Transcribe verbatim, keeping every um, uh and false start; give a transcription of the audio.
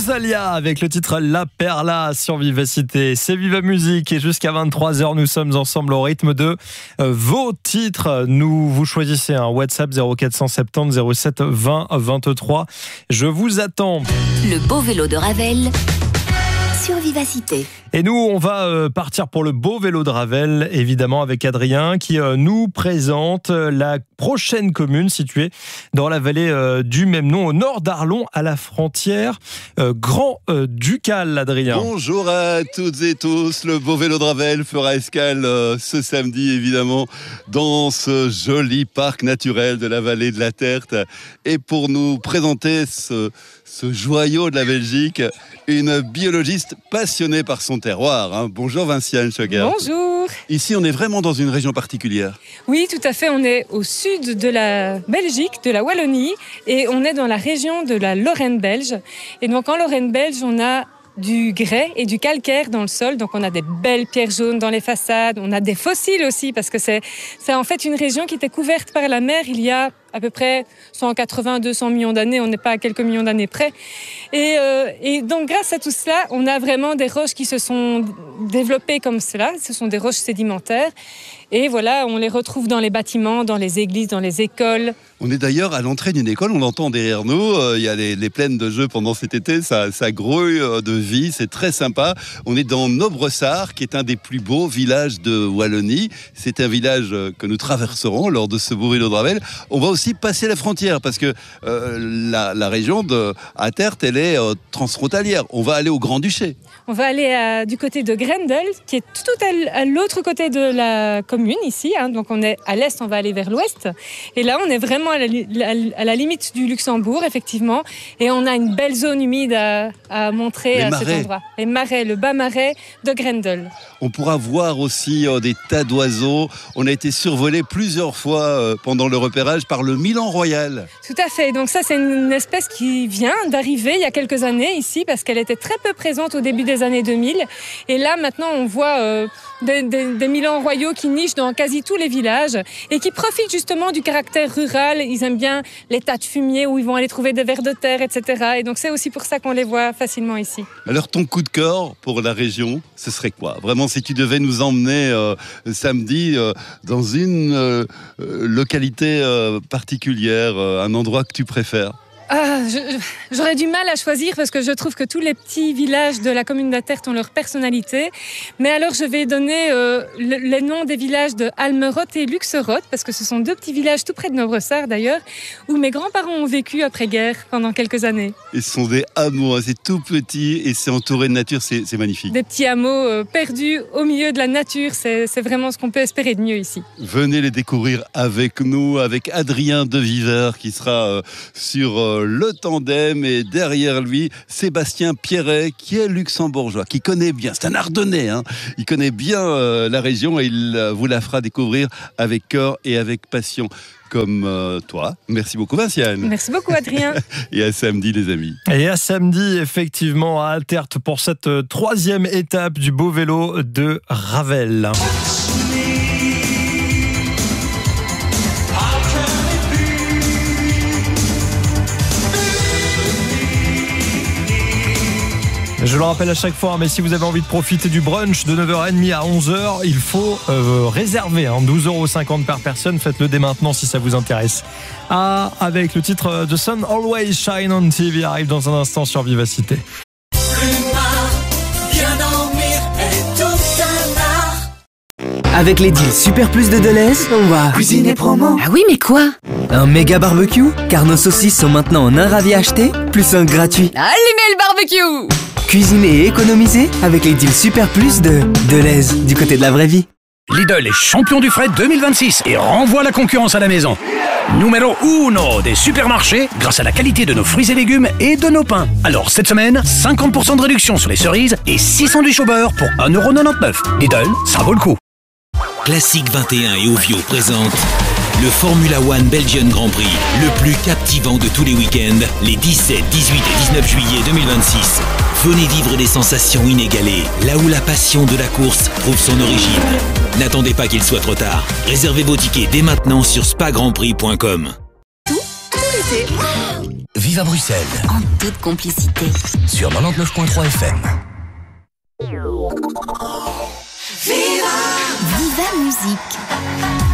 Rosalia avec le titre La Perla sur Vivacité. C'est Viva Musique et jusqu'à vingt-trois heures, nous sommes ensemble au rythme de euh, vos titres. Nous vous choisissez un WhatsApp zéro quatre cent soixante-dix zéro sept vingt vingt-trois. Je vous attends. Le beau vélo de Ravel sur Vivacité. Et nous, on va euh, partir pour le beau vélo de Ravel, évidemment, avec Adrien, qui euh, nous présente la prochaine commune située dans la vallée euh, du même nom, au nord d'Arlon, à la frontière euh, Grand-Ducale, Adrien. Bonjour à toutes et tous. Le beau vélo de Ravel fera escale euh, ce samedi, évidemment, dans ce joli parc naturel de la vallée de la Tertre. Et pour nous présenter ce, ce joyau de la Belgique, une biologiste passionnée par son terroir. Hein. Bonjour Vinciane Schoegert. Bonjour. Ici, on est vraiment dans une région particulière. Oui, tout à fait. On est au sud de la Belgique, de la Wallonie, et on est dans la région de la Lorraine belge. Et donc en Lorraine belge, on a du grès et du calcaire dans le sol. Donc on a des belles pierres jaunes dans les façades. On a des fossiles aussi, parce que c'est, c'est en fait une région qui était couverte par la mer il y a à peu près cent quatre-vingts à deux cents millions d'années. On n'est pas à quelques millions d'années près. Et, euh, et donc grâce à tout cela, on a vraiment des roches qui se sont développées comme cela. Ce sont des roches sédimentaires. Et voilà, on les retrouve dans les bâtiments, dans les églises, dans les écoles. On est d'ailleurs à l'entrée d'une école, on l'entend derrière nous, euh, il y a les, les plaines de jeux pendant cet été, ça, ça grouille de vie, c'est très sympa. On est dans Nobressart, qui est un des plus beaux villages de Wallonie. C'est un village que nous traverserons lors de ce beau vélo de Ravel. On va aussi passer la frontière, parce que euh, la, la région de à Tertre, elle est euh, transfrontalière. On va aller au Grand-Duché. On va aller à, du côté de Grendel, qui est tout à, à l'autre côté de la commune ici. Hein. Donc on est à l'est, on va aller vers l'ouest. Et là, on est vraiment à la, à la limite du Luxembourg, effectivement. Et on a une belle zone humide à, à montrer Les à marais. cet endroit. Les marais, le bas marais de Grendel. On pourra voir aussi euh, des tas d'oiseaux. On a été survolé plusieurs fois euh, pendant le repérage par le Milan royal. Tout à fait. Donc ça, c'est une espèce qui vient d'arriver il y a quelques années ici, parce qu'elle était très peu présente au début des années deux mille. Et là, maintenant, on voit euh, des, des, des Milans royaux qui nichent dans quasi tous les villages et qui profitent justement du caractère rural. Ils aiment bien les tas de fumier où ils vont aller trouver des vers de terre, et cetera. Et donc, c'est aussi pour ça qu'on les voit facilement ici. Alors, ton coup de cœur pour la région, ce serait quoi ? Vraiment, si tu devais nous emmener euh, samedi euh, dans une euh, localité euh, particulière, euh, un endroit que tu préfères ? Ah, je, j'aurais du mal à choisir parce que je trouve que tous les petits villages de la commune de la Tertre ont leur personnalité. Mais alors, je vais donner euh, le, les noms des villages de Almeroth et Luxeroth, parce que ce sont deux petits villages tout près de Nobressart d'ailleurs, où mes grands-parents ont vécu après-guerre pendant quelques années. Et ce sont des hameaux, hein, c'est tout petit et c'est entouré de nature, c'est, c'est magnifique. Des petits hameaux euh, perdus au milieu de la nature, c'est, c'est vraiment ce qu'on peut espérer de mieux ici. Venez les découvrir avec nous, avec Adrien de Viver qui sera euh, sur euh, le tandem, et derrière lui Sébastien Pierret qui est luxembourgeois, qui connaît bien, c'est un Ardennais, hein, il connaît bien euh, la région et il euh, vous la fera découvrir avec cœur et avec passion comme euh, toi. Merci beaucoup Vinciane. Merci beaucoup Adrien. Et à samedi les amis. Et à samedi, effectivement, à Tertre pour cette euh, troisième étape du beau vélo de Ravel. Je le rappelle à chaque fois, mais si vous avez envie de profiter du brunch de neuf heures trente à onze heures, il faut euh, réserver hein, douze euros cinquante par personne. Faites-le dès maintenant si ça vous intéresse. Ah, avec le titre The Sun Always Shine on T V arrive dans un instant sur Vivacité. Avec les deals Super Plus de Deleuze, on va cuisiner promo. Ah oui, mais quoi? Un méga barbecue, car nos saucisses sont maintenant en un ravi acheté, plus un gratuit. Allumez le barbecue! Cuisiner et économiser avec les deals Super Plus de Deleuze, du côté de la vraie vie. Lidl est champion du fret deux mille vingt-six et renvoie la concurrence à la maison. Numéro uno des supermarchés grâce à la qualité de nos fruits et légumes et de nos pains. Alors cette semaine, cinquante pour cent de réduction sur les cerises et six cents du beurre pour un euro quatre-vingt-dix-neuf. Lidl, ça vaut le coup. Classique vingt et un et Ovio présente le Formula One Belgian Grand Prix, le plus captivant de tous les week-ends, les dix-sept, dix-huit et dix-neuf juillet deux mille vingt-six. Venez vivre des sensations inégalées, là où la passion de la course trouve son origine. N'attendez pas qu'il soit trop tard. Réservez vos tickets dès maintenant sur spa grand prix point com. Tout, tout l'été. Viva Bruxelles. En toute complicité. Sur quatre-vingt-dix-neuf virgule trois F M. Viva Viva Musique.